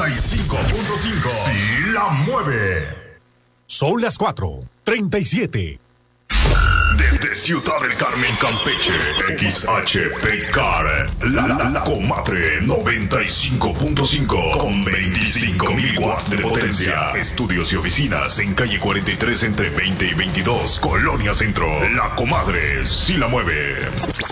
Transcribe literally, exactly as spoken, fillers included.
noventa y cinco punto cinco. Sí la mueve. Son las cuatro, treinta y siete. Desde Ciudad del Carmen, Campeche, X H P C A R, la, la, la Comadre noventa y cinco punto cinco, con veinticinco mil watts de potencia. Estudios y oficinas en calle cuarenta y tres entre veinte y veintidós, Colonia Centro. La Comadre sí la mueve.